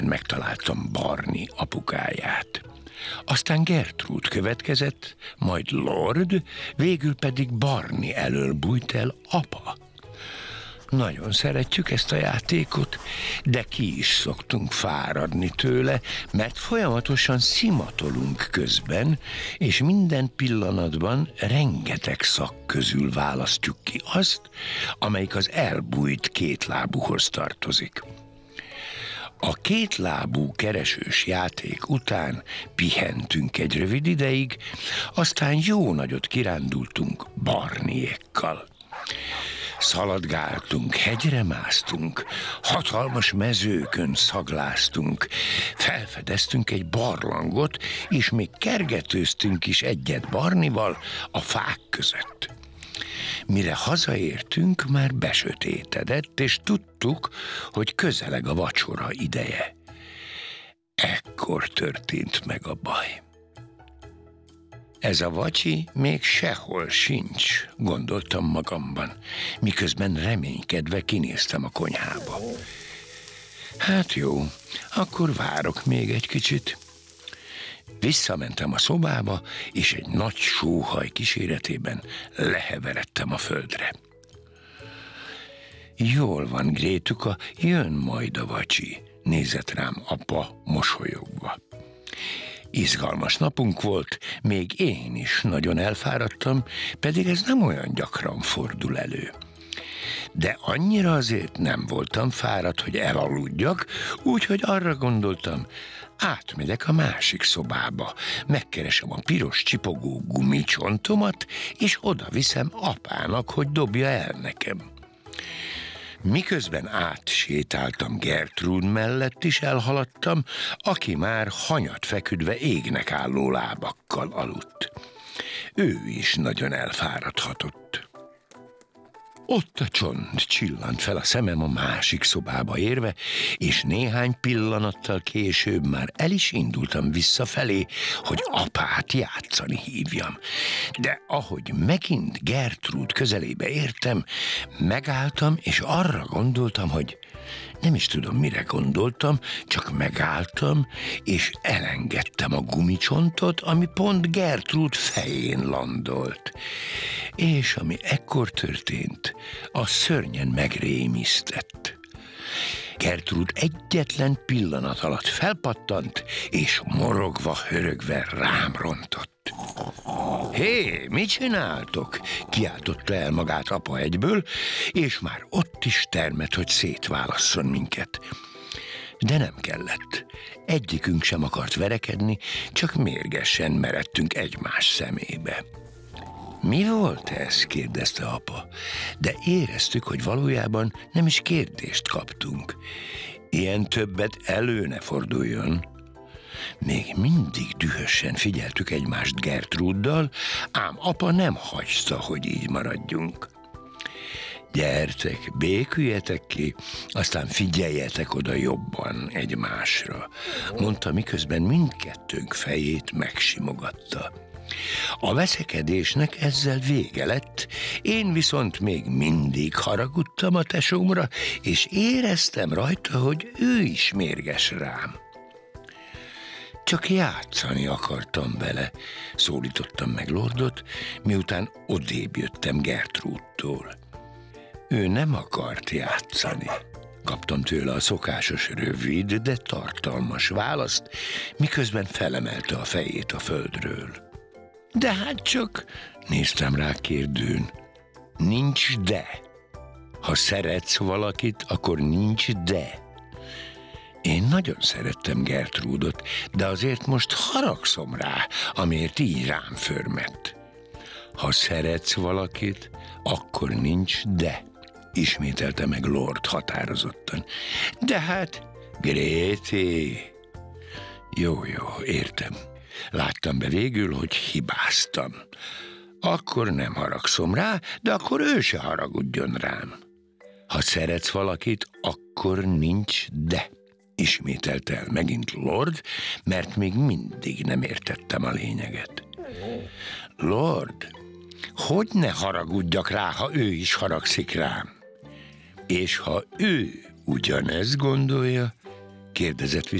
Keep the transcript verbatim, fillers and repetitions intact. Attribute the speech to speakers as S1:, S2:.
S1: Megtaláltam Barney apukáját. Aztán Gertrude következett, majd Lord, végül pedig Barney elől bújt el apa. Nagyon szeretjük ezt a játékot, de ki is szoktunk fáradni tőle, mert folyamatosan szimatolunk közben, és minden pillanatban rengeteg szak közül választjuk ki azt, amelyik az elbújt kétlábúhoz tartozik. A kétlábú keresős játék után pihentünk egy rövid ideig, aztán jó nagyot kirándultunk Barneyékkal. Szaladgáltunk, hegyre másztunk, hatalmas mezőkön szagláztunk, felfedeztünk egy barlangot, és még kergetőztünk is egyet Barneyval a fák között. Mire hazaértünk, már besötétedett, és tudtuk, hogy közeleg a vacsora ideje. Ekkor történt meg a baj. Ez a vacsi még sehol sincs, gondoltam magamban, miközben reménykedve kinéztem a konyhába. Hát jó, akkor várok még egy kicsit. Visszamentem a szobába, és egy nagy sóhaj kíséretében leheveredtem a földre. Jól van, Grétuka, jön majd a vacsi, nézett rám apa mosolyogva. Izgalmas napunk volt, még én is nagyon elfáradtam, pedig ez nem olyan gyakran fordul elő. De annyira azért nem voltam fáradt, hogy elaludjak, úgyhogy arra gondoltam, átmegyek a másik szobába, megkeresem a piros csipogó gumicsontomat, és oda viszem apának, hogy dobja el nekem. Miközben átsétáltam Gertrude mellett is elhaladtam, aki már hanyat feküdve égnek álló lábakkal aludt. Ő is nagyon elfáradhatott. Ott a csont csillant fel a szemem a másik szobába érve, és néhány pillanattal később már el is indultam visszafelé, hogy apát játszani hívjam. De ahogy megint Gertrude közelébe értem, megálltam, és arra gondoltam, hogy nem is tudom, mire gondoltam, csak megálltam, és elengedtem a gumicsontot, ami pont Gertrude fején landolt. És ami ekkor történt, az szörnyen megrémisztett. Gertrude egyetlen pillanat alatt felpattant, és morogva, hörögve rám rontott. Hé, mit csináltok? Kiáltotta el magát apa egyből, és már ott is termett, hogy szétválasszon minket. De nem kellett. Egyikünk sem akart verekedni, csak mérgesen meredtünk egymás szemébe. Mi volt ez? Kérdezte apa, de éreztük, hogy valójában nem is kérdést kaptunk. Ilyen többet elő ne forduljon. Még mindig dühösen figyeltük egymást Gertruddal, ám apa nem hagyta, hogy így maradjunk. Gyertek, béküljetek ki, aztán figyeljetek oda jobban egymásra, mondta, miközben mindkettőnk fejét megsimogatta. A veszekedésnek ezzel vége lett, én viszont még mindig haragudtam a tesómra, és éreztem rajta, hogy ő is mérges rám. Csak játszani akartam vele, szólítottam meg Lordot, miután odébb jöttem Gertrúdtól. Ő nem akart játszani. Kaptam tőle a szokásos rövid, de tartalmas választ, miközben felemelte a fejét a földről. De hát csak, néztem rá kérdőn, nincs de. Ha szeretsz valakit, akkor nincs de. Én nagyon szerettem Gertrúdot, de azért most haragszom rá, amiért így rám förmett. Ha szeretsz valakit, akkor nincs de, ismételte meg Lord határozottan. De hát, Gréti... Jó, jó, értem. Láttam be végül, hogy hibáztam. Akkor nem haragszom rá, de akkor ő se haragudjon rám. Ha szeretsz valakit, akkor nincs de, ismételte el megint Lord, mert még mindig nem értettem a lényeget. Lord, hogy ne haragudjak rá, ha ő is haragszik rám? És ha ő ugyanezt gondolja, kérdezett